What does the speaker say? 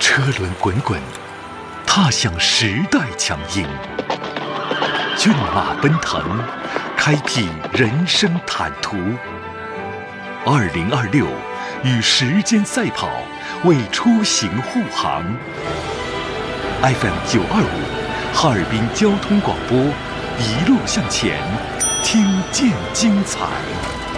车轮滚滚，踏向时代强音；骏马奔腾，开辟人生坦途。2026，与时间赛跑，为出行护航。FM 925，哈尔滨交通广播，一路向前，听见精彩。